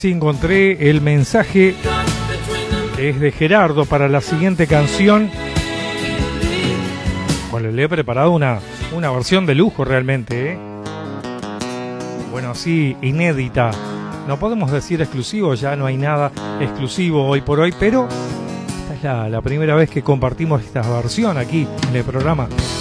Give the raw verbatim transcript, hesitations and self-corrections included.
Sí, encontré el mensaje que es de Gerardo para la siguiente canción. Bueno, le he preparado una, una versión de lujo realmente, ¿eh? Bueno, sí, inédita. No podemos decir exclusivo, ya no hay nada exclusivo hoy por hoy, pero esta es la, la primera vez que compartimos esta versión aquí en el programa.